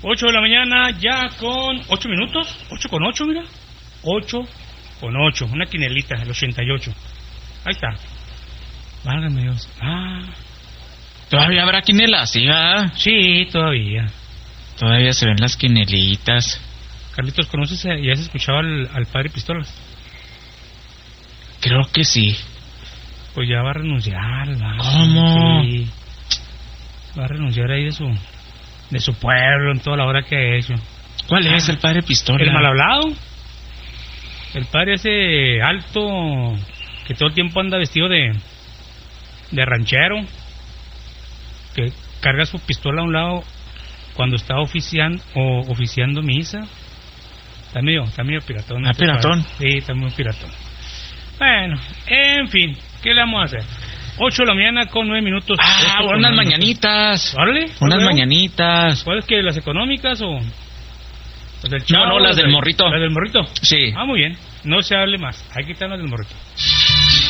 8 de la mañana, ya con 8 minutos. 8 con 8, mira. 8 con 8. Una quinelita, el 88. Ahí está. Válgame Dios. ¿Todavía habrá quinelas? Sí, ¿verdad? Sí, todavía. Todavía se ven las quinelitas. Carlitos, ¿conoces? ¿Ya has escuchado al padre Pistolas? Creo que sí. Pues ya va a renunciar. ¿Cómo? Sí. Va a renunciar ahí de su pueblo en toda la hora que ha hecho. ¿Cuál es el padre Pistola? El mal hablado. El padre ese alto que todo el tiempo anda vestido de ranchero, que carga su pistola a un lado cuando está oficiando misa. Está medio piratón. ¿Piratón? Sí, está muy piratón. Bueno, en fin, ¿qué le vamos a hacer? 8 de la mañana con 9 minutos. Unas mañanitas. ¿Órale? Unas mañanitas. ¿Cuáles que? ¿Las económicas o...? No, las del morrito. ¿Las del morrito? Sí. Muy bien. No se hable más. Hay que quitarnos del morrito.